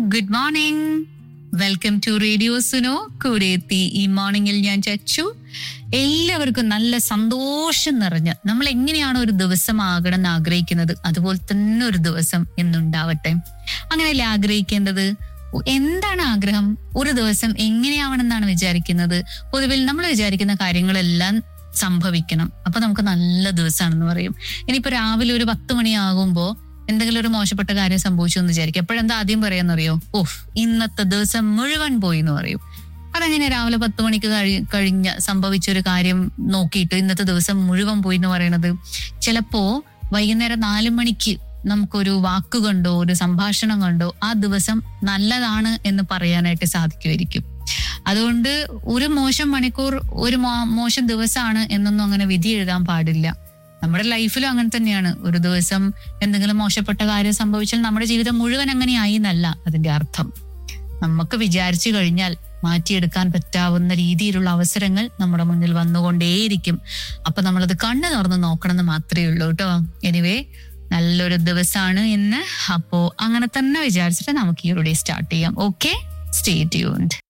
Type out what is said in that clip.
Good morning. Welcome to radio Suno. കൂടെ എത്തി ഈ മോർണിംഗിൽ ഞാൻ ചച്ചു. എല്ലാവർക്കും നല്ല സന്തോഷം നിറഞ്ഞ് നമ്മൾ എങ്ങനെയാണ് ഒരു ദിവസം ആകണം എന്ന് ആഗ്രഹിക്കുന്നത് അതുപോലെ തന്നെ ഒരു ദിവസം എന്നുണ്ടാവട്ടെ. അങ്ങനെയല്ലേ ആഗ്രഹിക്കേണ്ടത്? എന്താണ് ആഗ്രഹം? ഒരു ദിവസം എങ്ങനെയാവണമെന്നാണ് വിചാരിക്കുന്നത്? പൊതുവിൽ നമ്മൾ വിചാരിക്കുന്ന കാര്യങ്ങളെല്ലാം സംഭവിക്കണം, അപ്പൊ നമുക്ക് നല്ല ദിവസമാണെന്ന് പറയും. ഇനിയിപ്പോ രാവിലെ ഒരു 10 മണിയാകുമ്പോ എന്തെങ്കിലും ഒരു മോശപ്പെട്ട കാര്യം സംഭവിച്ചു എന്ന് വിചാരിക്കും. എപ്പോഴെന്താ ആദ്യം പറയാന്നറിയോ? ഇന്നത്തെ ദിവസം മുഴുവൻ പോയി എന്ന് പറയും. അതെങ്ങനെ രാവിലെ 10 മണിക്ക് കഴിഞ്ഞ സംഭവിച്ചൊരു കാര്യം നോക്കിയിട്ട് ഇന്നത്തെ ദിവസം മുഴുവൻ പോയി എന്ന് പറയണത്? ചിലപ്പോ വൈകുന്നേരം 4 മണിക്ക് നമുക്കൊരു വാക്ക് കണ്ടോ ഒരു സംഭാഷണം കണ്ടോ ആ ദിവസം നല്ലതാണ് എന്ന് പറയാനായിട്ട് സാധിക്കുമായിരിക്കും. അതുകൊണ്ട് ഒരു മോശം മണിക്കൂർ ഒരു മോശം ദിവസമാണ് എന്നൊന്നും അങ്ങനെ വിധി എഴുതാൻ പാടില്ല. നമ്മുടെ ലൈഫിലും അങ്ങനെ തന്നെയാണ്. ഒരു ദിവസം എന്തെങ്കിലും മോശപ്പെട്ട കാര്യം സംഭവിച്ചാൽ നമ്മുടെ ജീവിതം മുഴുവൻ അങ്ങനെയായി എന്നല്ല അതിന്റെ അർത്ഥം. നമുക്ക് വിചാരിച്ചു കഴിഞ്ഞാൽ മാറ്റിയെടുക്കാൻ പറ്റാവുന്ന രീതിയിലുള്ള അവസരങ്ങൾ നമ്മുടെ മുന്നിൽ വന്നുകൊണ്ടേയിരിക്കും. അപ്പൊ നമ്മളത് കണ്ണു തുറന്ന് നോക്കണം എന്ന് മാത്രമേ ഉള്ളൂ കേട്ടോ. എനിവേ, നല്ലൊരു ദിവസമാണ് ഇന്ന്. അപ്പോ അങ്ങനെ തന്നെ വിചാരിച്ചിട്ട് നമുക്ക് ഈ ഒരു ഡേ സ്റ്റാർട്ട് ചെയ്യാം. Okay, stay tuned.